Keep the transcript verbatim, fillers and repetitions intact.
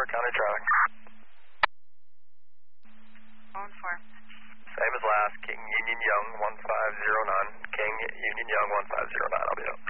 for county traffic. Phone four. Same as last, King Union Young one five zero nine. King Union Young one five zero nine, I'll be up.